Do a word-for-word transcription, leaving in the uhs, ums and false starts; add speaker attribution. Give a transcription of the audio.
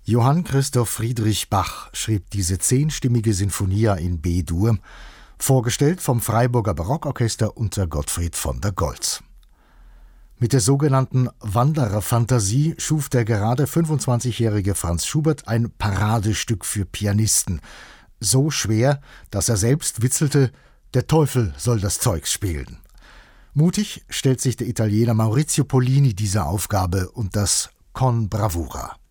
Speaker 1: Johann Christoph Friedrich Bach schrieb diese zehnstimmige Sinfonia in B-Dur, vorgestellt vom Freiburger Barockorchester unter Gottfried von der Goltz. Mit der sogenannten Wandererfantasie schuf der gerade fünfundzwanzigjährige Franz Schubert ein Paradestück für Pianisten. So schwer, dass er selbst witzelte, der Teufel soll das Zeugs spielen. Mutig stellt sich der Italiener Maurizio Pollini dieser Aufgabe und das con bravura.